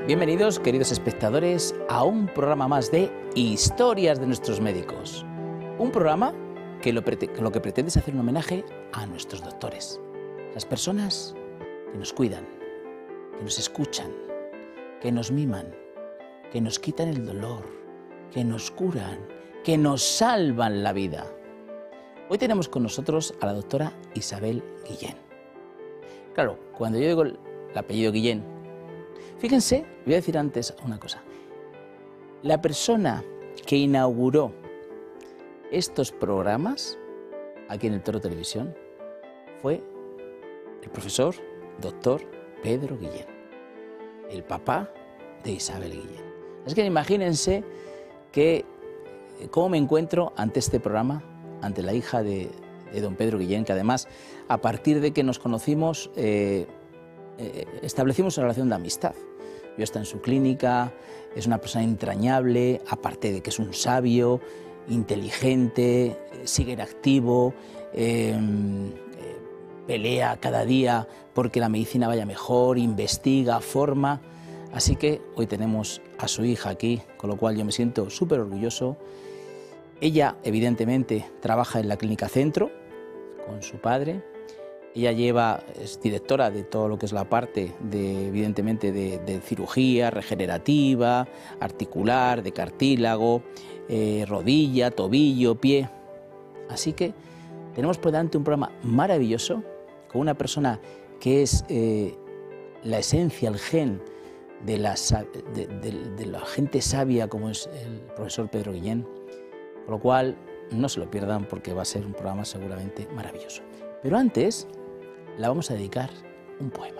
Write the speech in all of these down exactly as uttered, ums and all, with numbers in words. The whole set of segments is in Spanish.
Bienvenidos, queridos espectadores, a un programa más de Historias de nuestros médicos. Un programa que lo, que lo que pretende es hacer un homenaje a nuestros doctores, las personas que nos cuidan, que nos escuchan, que nos miman, que nos quitan el dolor, que nos curan, que nos salvan la vida. Hoy tenemos con nosotros a la doctora Isabel Guillén. Claro, cuando yo digo el apellido Guillén, fíjense, voy a decir antes una cosa. La persona que inauguró estos programas aquí en el Toro Televisión fue el profesor doctor Pedro Guillén, el papá de Isabel Guillén. Así que imagínense que cómo me encuentro ante este programa, ante la hija de, de don Pedro Guillén, que además, a partir de que nos conocimos, eh, eh, establecimos una relación de amistad. Yo estaba en su clínica, es una persona entrañable, aparte de que es un sabio, inteligente, sigue en activo, eh, eh, pelea cada día porque la medicina vaya mejor, investiga, forma. Así que hoy tenemos a su hija aquí, con lo cual yo me siento súper orgulloso. Ella, evidentemente, trabaja en la Clínica Centro con su padre. Ella lleva, es directora de todo lo que es la parte, de, evidentemente, de, de cirugía regenerativa, articular, de cartílago, eh, rodilla, tobillo, pie. Así que tenemos por delante un programa maravilloso con una persona que es eh, la esencia, el gen de la, de, de, de la gente sabia como es el profesor Pedro Guillén. Con lo cual, no se lo pierdan porque va a ser un programa seguramente maravilloso. Pero antes, la vamos a dedicar un poema.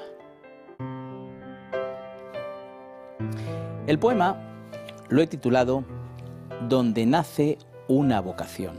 El poema lo he titulado Donde nace una vocación.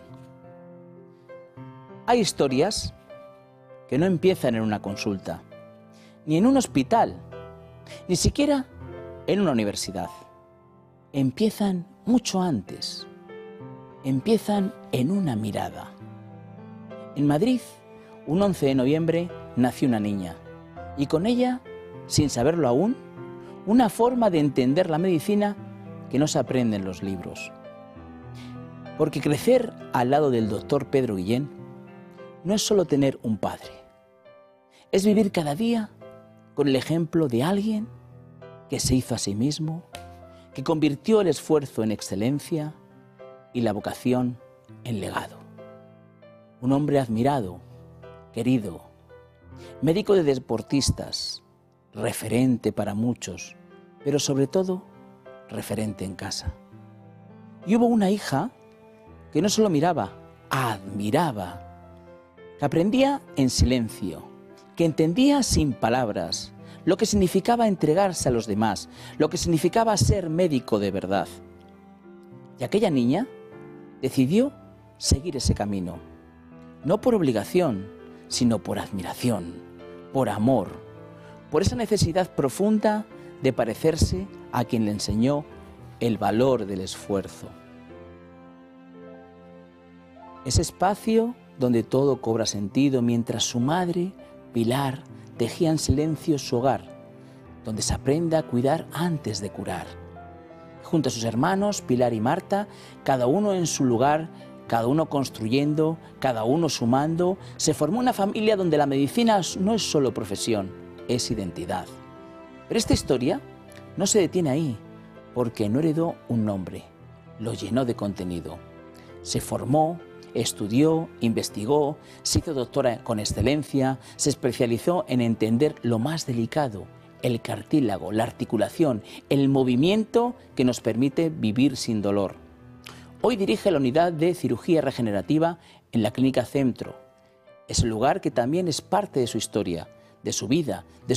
Hay historias que no empiezan en una consulta, ni en un hospital, ni siquiera en una universidad. Empiezan mucho antes. Empiezan en una mirada. En Madrid, un once de noviembre, nació una niña, y con ella, sin saberlo aún, una forma de entender la medicina que no se aprende en los libros. Porque crecer al lado del doctor Pedro Guillén no es solo tener un padre, es vivir cada día con el ejemplo de alguien que se hizo a sí mismo, que convirtió el esfuerzo en excelencia y la vocación en legado. Un hombre admirado, querido, médico de deportistas, referente para muchos, pero sobre todo referente en casa. Y hubo una hija que no solo miraba, admiraba, que aprendía en silencio, que entendía sin palabras lo que significaba entregarse a los demás, lo que significaba ser médico de verdad. Y aquella niña decidió seguir ese camino, no por obligación, sino por admiración, por amor, por esa necesidad profunda de parecerse a quien le enseñó el valor del esfuerzo. Ese espacio donde todo cobra sentido mientras su madre, Pilar, tejía en silencio su hogar, donde se aprende a cuidar antes de curar. Junto a sus hermanos, Pilar y Marta, cada uno en su lugar, cada uno construyendo, cada uno sumando, se formó una familia donde la medicina no es solo profesión, es identidad. Pero esta historia no se detiene ahí, porque no heredó un nombre, lo llenó de contenido. Se formó, estudió, investigó, se hizo doctora con excelencia, se especializó en entender lo más delicado, el cartílago, la articulación, el movimiento que nos permite vivir sin dolor. Hoy dirige la unidad de cirugía regenerativa en la Clínica Centro. Es el lugar que también es parte de su historia, de su vida, de